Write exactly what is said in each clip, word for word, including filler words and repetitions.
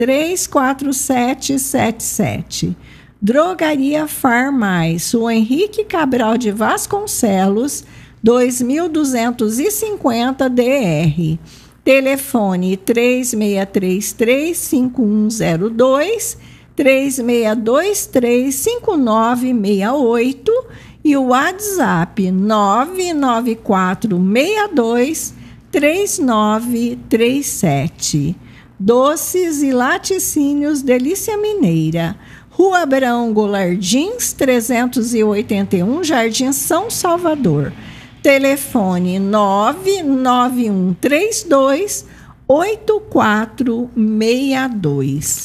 três quatro sete sete sete. Drogaria Farmais, o Henrique Cabral de Vasconcelos, dois mil duzentos e cinquenta D R. Telefone três seis três três, cinco um zero dois, três seis dois três, cinco nove seis oito e o WhatsApp nove nove quatro seis dois, três nove três sete. Doces e laticínios Delícia Mineira. Rua Abraão Golardins, trezentos e oitenta e um, Jardim São Salvador. Telefone nove nove um três dois, oito quatro seis dois.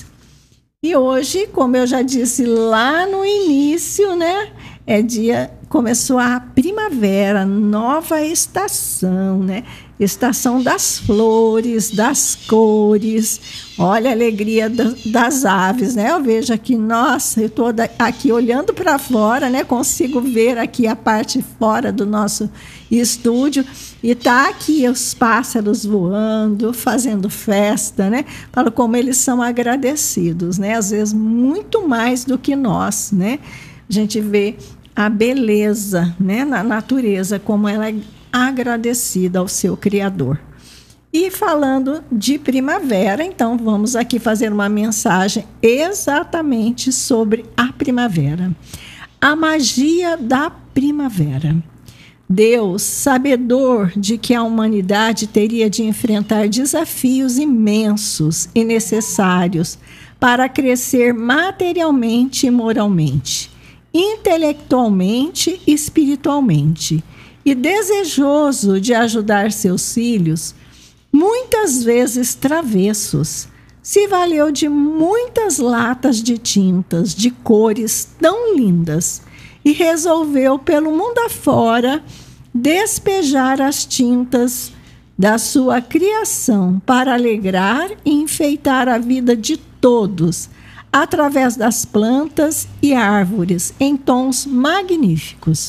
E hoje, como eu já disse lá no início, né? É dia, começou a primavera, nova estação, né? Estação das flores, das cores. Olha a alegria das aves, né? Eu vejo aqui, nossa, eu estou aqui olhando para fora, né? Consigo ver aqui a parte fora do nosso estúdio e tá aqui os pássaros voando, fazendo festa, né? Falo como eles são agradecidos, né? Às vezes muito mais do que nós, né? A gente vê a beleza, né, na natureza, como ela é agradecida ao seu Criador. E falando de primavera, então vamos aqui fazer uma mensagem exatamente sobre a primavera. A magia da primavera. Deus, sabedor de que a humanidade teria de enfrentar desafios imensos e necessários para crescer materialmente e moralmente, intelectualmente e espiritualmente, e desejoso de ajudar seus filhos, muitas vezes travessos, se valeu de muitas latas de tintas de cores tão lindas e resolveu, pelo mundo afora, despejar as tintas da sua criação para alegrar e enfeitar a vida de todos, através das plantas e árvores, em tons magníficos.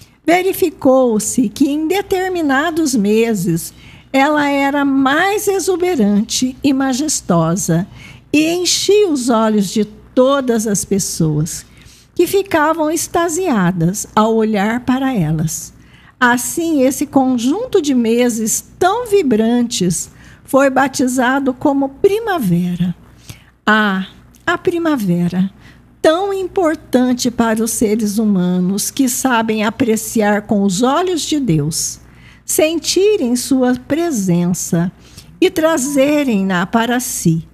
Verificou-se que em determinados meses ela era mais exuberante e majestosa e enchia os olhos de todas as pessoas, que ficavam extasiadas ao olhar para elas. Assim, esse conjunto de meses tão vibrantes foi batizado como primavera. Ah, a primavera, tão importante para os seres humanos que sabem apreciar com os olhos de Deus, sentirem sua presença e trazerem-na para si,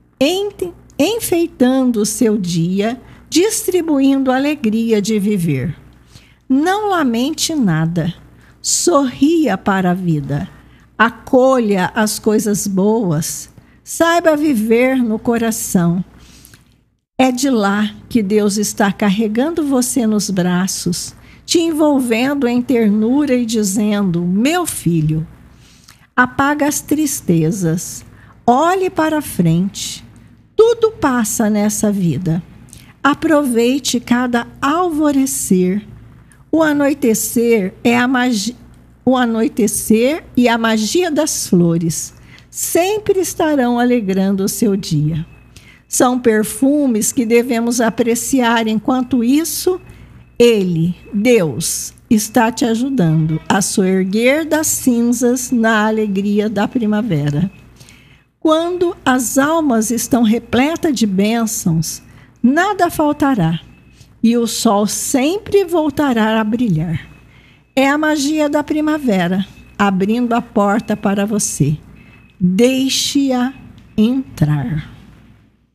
enfeitando o seu dia, distribuindo a alegria de viver. Não lamente nada, sorria para a vida, acolha as coisas boas, saiba viver no coração. É de lá que Deus está carregando você nos braços, te envolvendo em ternura e dizendo: meu filho, apaga as tristezas, olhe para frente, tudo passa nessa vida. Aproveite cada alvorecer. O anoitecer é a magia, o anoitecer e a magia das flores sempre estarão alegrando o seu dia. São perfumes que devemos apreciar, enquanto isso, Ele, Deus, está te ajudando a soerguer das cinzas na alegria da primavera. Quando as almas estão repletas de bênçãos, nada faltará e o sol sempre voltará a brilhar. É a magia da primavera abrindo a porta para você. Deixe-a entrar.